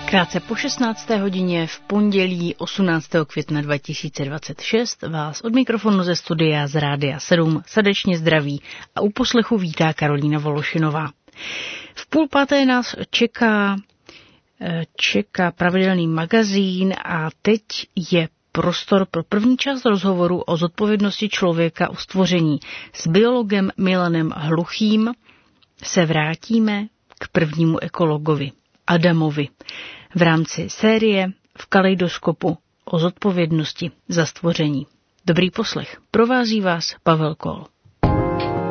Krátce po 16. hodině v pondělí 18. května 2026 vás od mikrofonu ze studia z Rádia 7 srdečně zdraví a u poslechu vítá Karolína Vološinová. V 4:30 nás čeká pravidelný magazín a teď je prostor pro první část rozhovoru o zodpovědnosti člověka u stvoření. S biologem Milanem Hluchým se vrátíme k prvnímu ekologovi, Adamovi, v rámci série V kaleidoskopu o zodpovědnosti za stvoření. Dobrý poslech. Provází vás Pavel Kol.